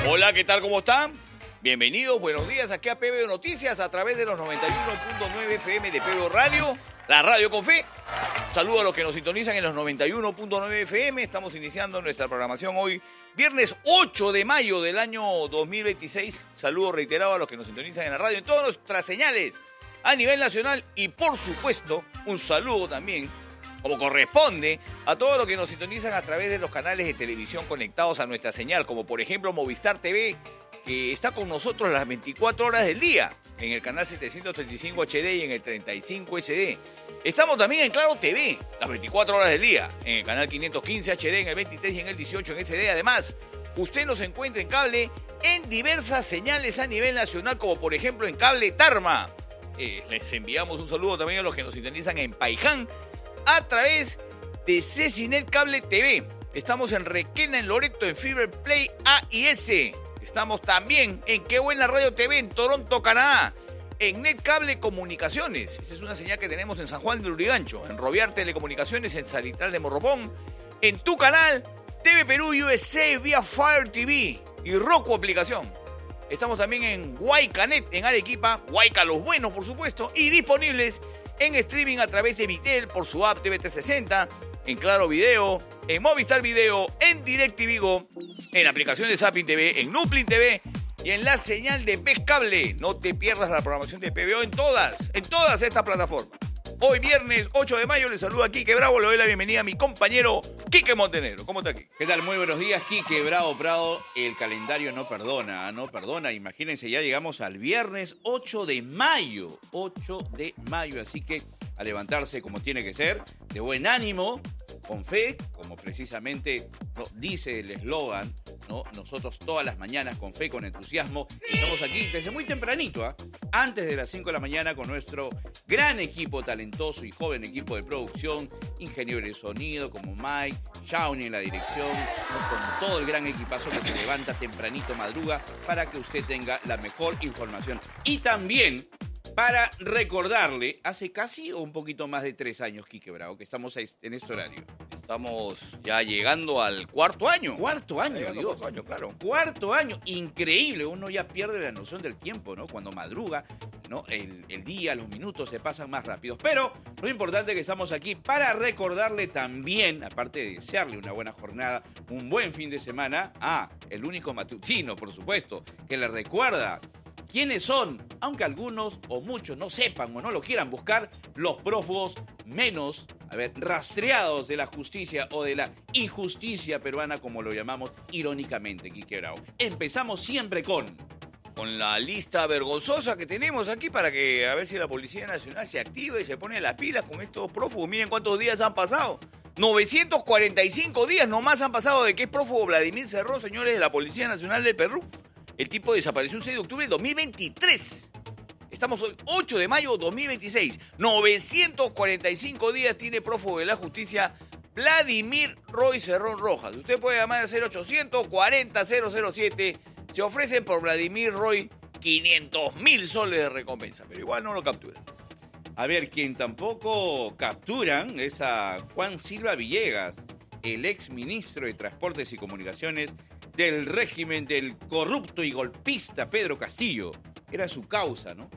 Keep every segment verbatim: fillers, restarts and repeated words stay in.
Hola, ¿qué tal? ¿Cómo están? Bienvenidos, buenos días aquí a P B O Noticias a través de los noventa y uno punto nueve F M de P B O Radio, la radio con fe. Saludos a los que nos sintonizan en los noventa y uno punto nueve F M. Estamos iniciando nuestra programación hoy, viernes ocho de mayo del año dos mil veintiséis. Saludos reiterados a los que nos sintonizan en la radio, en todas nuestras señales a nivel nacional. Y por supuesto, un saludo también, como corresponde, a todos los que nos sintonizan a través de los canales de televisión conectados a nuestra señal, como por ejemplo Movistar T V, que está con nosotros las veinticuatro horas del día, en el canal setecientos treinta y cinco H D y en el treinta y cinco S D. Estamos también en Claro T V, las veinticuatro horas del día, en el canal quinientos quince H D, en el veintitrés y en el dieciocho en S D. Además, usted nos encuentra en cable en diversas señales a nivel nacional, como por ejemplo en Cable Tarma. Eh, les enviamos un saludo también a los que nos sintonizan en Paiján, a través de Cecinet Cable T V. Estamos en Requena, en Loreto, en Fiber Play A y S. Estamos también en Qué Buena Radio T V, en Toronto, Canadá. En Net Cable Comunicaciones. Esa es una señal que tenemos en San Juan del Urigancho. En Roviar Telecomunicaciones, en Salitral de Morropón. En tu canal, T V Perú U S A vía Fire T V y Roku aplicación. Estamos también en Huaycanet, en Arequipa. Huayca Los Buenos, por supuesto. Y disponibles en streaming a través de Vitel por su app T V trescientos sesenta, en Claro Video, en Movistar Video, en DirecTV Go, en aplicación de Zapping T V, en Nuplin T V y en la señal de P E S Cable. No te pierdas la programación de P B O en todas, en todas estas plataformas. Hoy viernes ocho de mayo les saluda Quique Bravo, le doy la bienvenida a mi compañero Quique Montenegro. ¿Cómo está, Quique? ¿Qué tal? Muy buenos días, Quique Bravo Prado. El calendario no perdona, no perdona. Imagínense, ya llegamos al viernes ocho de mayo. ocho de mayo, así que a levantarse como tiene que ser, de buen ánimo, con fe, como precisamente ¿no? dice el eslogan, ¿no? Nosotros todas las mañanas con fe, con entusiasmo, estamos aquí desde muy tempranito, ¿eh? antes de las cinco de la mañana con nuestro gran equipo talentoso y joven equipo de producción, ingeniero de sonido como Mike, Shawnee en la dirección, ¿no? con todo el gran equipazo que se levanta tempranito, madruga, para que usted tenga la mejor información. Y también para recordarle, hace casi o un poquito más de tres años, Quique Bravo, que estamos en este horario. Estamos ya llegando al cuarto año. Cuarto año, Dios. Dios. Cuarto año, claro. Cuarto año, increíble. Uno ya pierde la noción del tiempo, ¿no? Cuando madruga, ¿no? El, el día, los minutos se pasan más rápidos. Pero lo importante es que estamos aquí para recordarle también, aparte de desearle una buena jornada, un buen fin de semana, a el único matutino, por supuesto, que le recuerda quiénes son, aunque algunos o muchos no sepan o no lo quieran buscar, los prófugos menos, a ver, rastreados de la justicia o de la injusticia peruana, como lo llamamos irónicamente, Quique Bravo. Empezamos siempre con... Con la lista vergonzosa que tenemos aquí para que a ver si la Policía Nacional se activa y se pone las pilas con estos prófugos. Miren cuántos días han pasado. novecientos cuarenta y cinco días nomás han pasado de que es prófugo Vladimir Cerrón, señores de la Policía Nacional del Perú. El tipo desapareció el seis de octubre de dos mil veintitrés. Estamos hoy, ocho de mayo de dos mil veintiséis. novecientos cuarenta y cinco días tiene prófugo de la justicia Vladimir Roy Cerrón Rojas. Usted puede llamar al cero ochocientos cuarenta cero cero siete. Se ofrecen por Vladimir Roy quinientos mil soles de recompensa, pero igual no lo capturan. A ver, quien tampoco capturan es a Juan Silva Villegas, el ex ministro de Transportes y Comunicaciones del régimen del corrupto y golpista Pedro Castillo. Era su causa, ¿no?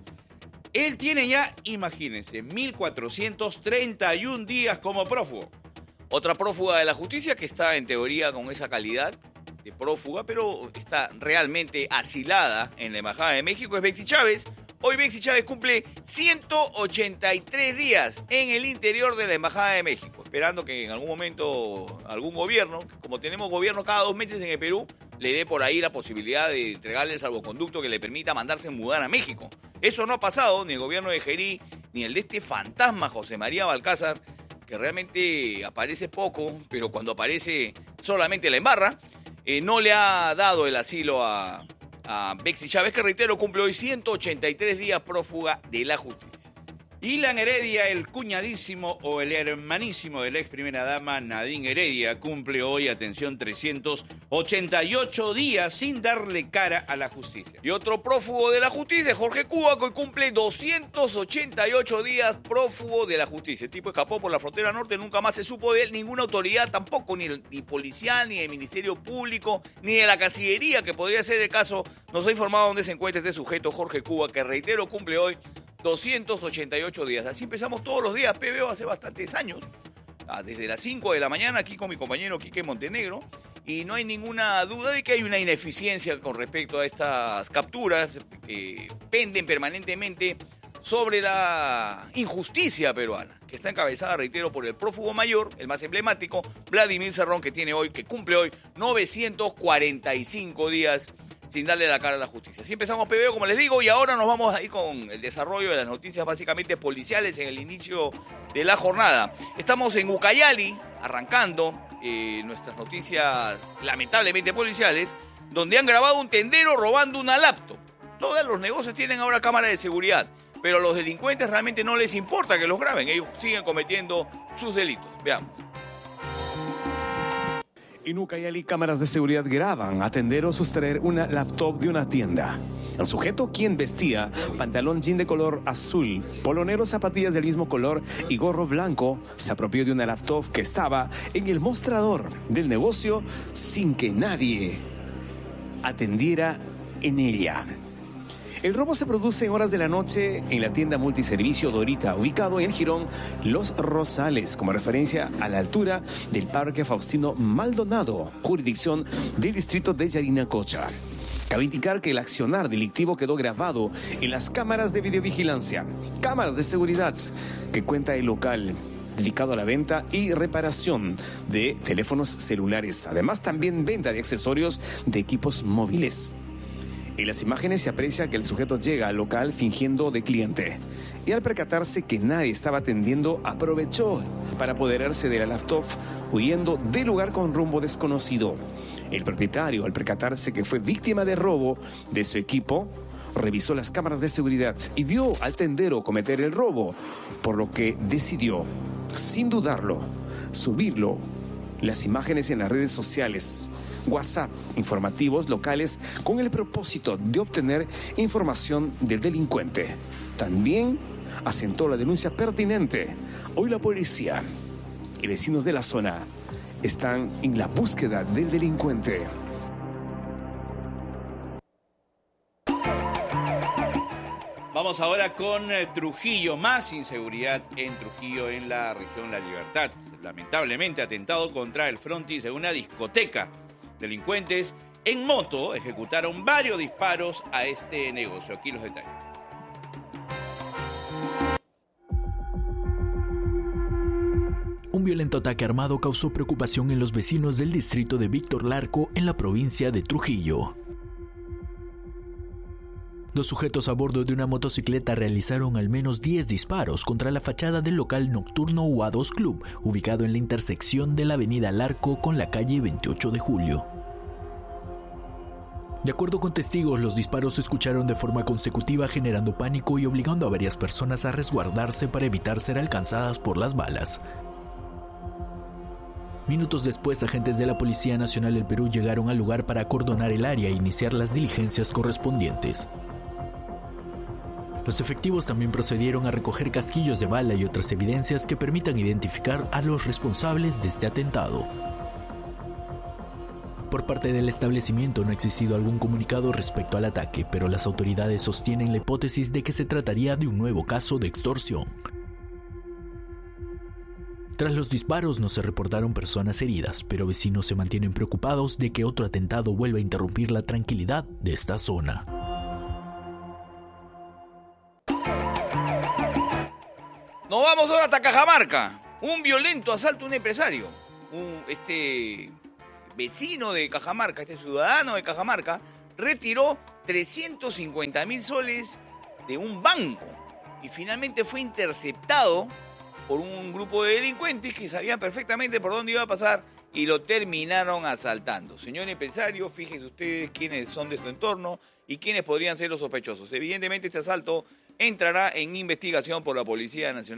Él tiene ya, imagínense, mil cuatrocientos treinta y uno días como prófugo. Otra prófuga de la justicia que está en teoría con esa calidad de prófuga, pero está realmente asilada en la Embajada de México, es Betsy Chávez. Hoy Betsy Chávez cumple ciento ochenta y tres días en el interior de la Embajada de México, esperando que en algún momento algún gobierno, como tenemos gobierno cada dos meses en el Perú, le dé por ahí la posibilidad de entregarle el salvoconducto que le permita mandarse mudar a México. Eso no ha pasado, ni el gobierno de Gerí, ni el de este fantasma José María Balcázar, que realmente aparece poco, pero cuando aparece solamente la embarra. Eh, no le ha dado el asilo a, a Betsy Chávez, que reitero, cumple hoy ciento ochenta y tres días prófuga de la justicia. Ilan Heredia, el cuñadísimo o el hermanísimo de la ex primera dama Nadine Heredia, cumple hoy, atención, trescientos ochenta y ocho días sin darle cara a la justicia. Y otro prófugo de la justicia, Jorge Cuba, que hoy cumple doscientos ochenta y ocho días prófugo de la justicia. El tipo escapó por la frontera norte, nunca más se supo de él, ninguna autoridad tampoco, ni, ni policial, ni del Ministerio Público, ni de la Cancillería, que podría ser el caso. Nos ha informado dónde se encuentra este sujeto, Jorge Cuba, que reitero, cumple hoy doscientos ochenta y ocho días. Así empezamos todos los días, P B O, hace bastantes años. Desde las cinco de la mañana, aquí con mi compañero Quique Montenegro. Y no hay ninguna duda de que hay una ineficiencia con respecto a estas capturas que penden permanentemente sobre la injusticia peruana, que está encabezada, reitero, por el prófugo mayor, el más emblemático, Vladimir Cerrón, que tiene hoy, que cumple hoy novecientos cuarenta y cinco días sin darle la cara a la justicia. Así empezamos P B O, como les digo, y ahora nos vamos a ir con el desarrollo de las noticias básicamente policiales en el inicio de la jornada. Estamos en Ucayali, arrancando eh, nuestras noticias lamentablemente policiales, donde han grabado un tendero robando una laptop. Todos los negocios tienen ahora cámaras de seguridad, pero a los delincuentes realmente no les importa que los graben, ellos siguen cometiendo sus delitos. Veamos. En Ucayali, cámaras de seguridad graban a tendero sustraer una laptop de una tienda. El sujeto, quien vestía pantalón jean de color azul, polonero, zapatillas del mismo color y gorro blanco, se apropió de una laptop que estaba en el mostrador del negocio sin que nadie atendiera en ella. El robo se produce en horas de la noche en la tienda multiservicio Dorita, ubicado en Girón Los Rosales, como referencia a la altura del Parque Faustino Maldonado, jurisdicción del distrito de Yarinacocha. Cabe indicar que el accionar delictivo quedó grabado en las cámaras de videovigilancia, cámaras de seguridad que cuenta el local, dedicado a la venta y reparación de teléfonos celulares. Además, también venta de accesorios de equipos móviles. En las imágenes se aprecia que el sujeto llega al local fingiendo de cliente y al percatarse que nadie estaba atendiendo, aprovechó para apoderarse de la laptop, huyendo del lugar con rumbo desconocido. El propietario, al percatarse que fue víctima de robo de su equipo, revisó las cámaras de seguridad y vio al tendero cometer el robo, por lo que decidió, sin dudarlo, subirlo las imágenes en las redes sociales, WhatsApp, informativos locales, con el propósito de obtener información del delincuente. También asentó la denuncia pertinente. Hoy la policía y vecinos de la zona están en la búsqueda del delincuente. Vamos ahora con eh, Trujillo, más inseguridad en Trujillo, en la región La Libertad. Lamentablemente atentado contra el frontis de una discoteca. Delincuentes en moto ejecutaron varios disparos a este negocio. Aquí los detalles. Un violento ataque armado causó preocupación en los vecinos del distrito de Víctor Larco en la provincia de Trujillo. Dos sujetos a bordo de una motocicleta realizaron al menos diez disparos contra la fachada del local nocturno U A dos Club, ubicado en la intersección de la avenida Larco con la calle veintiocho de julio. De acuerdo con testigos, los disparos se escucharon de forma consecutiva, generando pánico y obligando a varias personas a resguardarse para evitar ser alcanzadas por las balas. Minutos después, agentes de la Policía Nacional del Perú llegaron al lugar para acordonar el área e iniciar las diligencias correspondientes. Los efectivos también procedieron a recoger casquillos de bala y otras evidencias que permitan identificar a los responsables de este atentado. Por parte del establecimiento no ha existido algún comunicado respecto al ataque, pero las autoridades sostienen la hipótesis de que se trataría de un nuevo caso de extorsión. Tras los disparos no se reportaron personas heridas, pero vecinos se mantienen preocupados de que otro atentado vuelva a interrumpir la tranquilidad de esta zona. Nos vamos ahora hasta Cajamarca. Un violento asalto a un empresario. Un, este vecino de Cajamarca, este ciudadano de Cajamarca, retiró trescientos cincuenta mil soles de un banco y finalmente fue interceptado por un grupo de delincuentes que sabían perfectamente por dónde iba a pasar y lo terminaron asaltando. Señor empresario, fíjense ustedes quiénes son de su entorno y quiénes podrían ser los sospechosos. Evidentemente este asalto entrará en investigación por la Policía Nacional